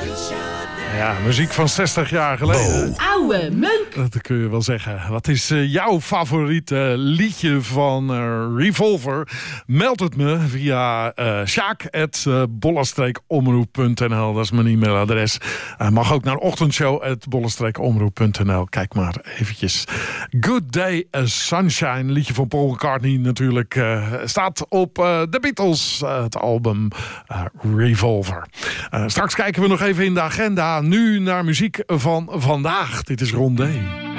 Ja, muziek van 60 jaar geleden. Oude meuk. Dat kun je wel zeggen. Wat is jouw favoriete liedje van Revolver? Meld het me via sjaak@bollenstreekomroep.nl. Dat is mijn e-mailadres. Mag ook naar ochtendshow@bollenstreekomroep.nl. Kijk maar eventjes. Good Day Sunshine, liedje van Paul McCartney natuurlijk. Staat op The Beatles, het album Revolver. Straks kijken we nog even in de agenda. Nu naar muziek van vandaag. Dit is Rondé.